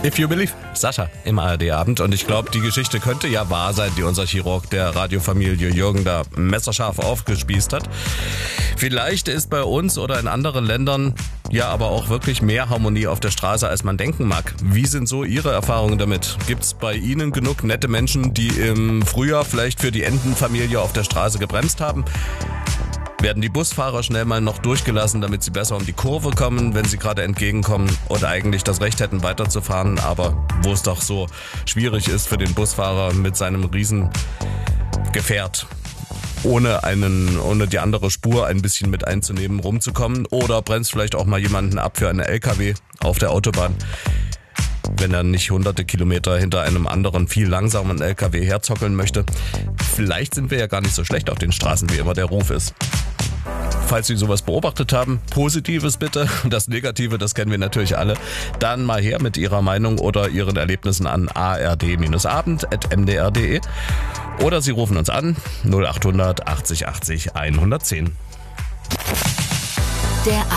If You Believe, Sascha im ARD-Abend. Und ich glaube, die Geschichte könnte ja wahr sein, die unser Chirurg der Radiofamilie Jürgen da messerscharf aufgespießt hat. Vielleicht ist bei uns oder in anderen Ländern ja aber auch wirklich mehr Harmonie auf der Straße, als man denken mag. Wie sind so Ihre Erfahrungen damit? Gibt's bei Ihnen genug nette Menschen, die im Frühjahr vielleicht für die Entenfamilie auf der Straße gebremst haben? Werden die Busfahrer schnell mal noch durchgelassen, damit sie besser um die Kurve kommen, wenn sie gerade entgegenkommen und eigentlich das Recht hätten weiterzufahren, aber wo es doch so schwierig ist für den Busfahrer mit seinem Riesengefährt ohne die andere Spur ein bisschen mit einzunehmen, rumzukommen, oder bremst vielleicht auch mal jemanden ab für einen LKW auf der Autobahn, wenn er nicht hunderte Kilometer hinter einem anderen, viel langsamen LKW herzockeln möchte. Vielleicht sind wir ja gar nicht so schlecht auf den Straßen, wie immer der Ruf ist. Falls Sie sowas beobachtet haben, Positives bitte, das Negative, das kennen wir natürlich alle, dann mal her mit Ihrer Meinung oder Ihren Erlebnissen an ard-abend@mdr.de oder Sie rufen uns an 0800 80 80 110. Der